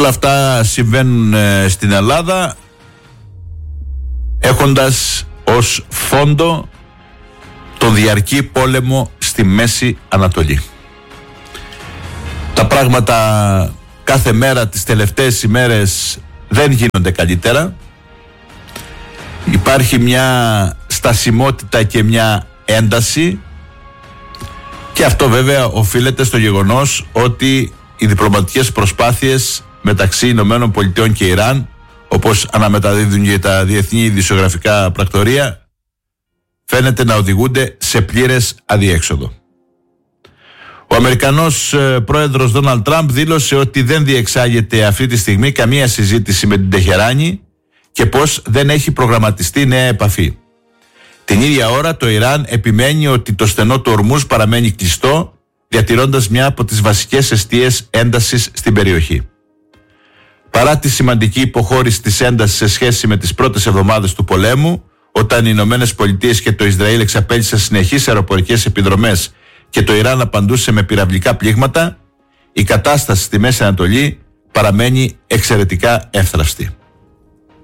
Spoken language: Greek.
Όλα αυτά συμβαίνουν στην Ελλάδα έχοντας ως φόντο το διαρκή πόλεμο στη Μέση Ανατολή. Τα πράγματα κάθε μέρα τις τελευταίες ημέρες δεν γίνονται καλύτερα. Υπάρχει μια στασιμότητα και μια ένταση, και αυτό βέβαια οφείλεται στο γεγονός ότι οι διπλωματικές προσπάθειες μεταξύ Ηνωμένων Πολιτειών και Ιράν, όπως αναμεταδίδουν και τα διεθνή ειδησιογραφικά πρακτορεία, φαίνεται να οδηγούνται σε πλήρες αδιέξοδο. Ο Αμερικανός πρόεδρος Ντόναλντ Τραμπ δήλωσε ότι δεν διεξάγεται αυτή τη στιγμή καμία συζήτηση με την Τεχεράνη και πως δεν έχει προγραμματιστεί νέα επαφή. Την ίδια ώρα το Ιράν επιμένει ότι το στενό του Ορμούζ παραμένει κλειστό, διατηρώντας μια από τις βασικές εστίες έντασης στην περιοχή. Παρά τη σημαντική υποχώρηση της έντασης σε σχέση με τις πρώτες εβδομάδες του πολέμου, όταν οι Ηνωμένες Πολιτείες και το Ισραήλ εξαπέλυσαν συνεχείς αεροπορικές επιδρομές και το Ιράν απαντούσε με πυραυλικά πλήγματα, η κατάσταση στη Μέση Ανατολή παραμένει εξαιρετικά εύθραυστη.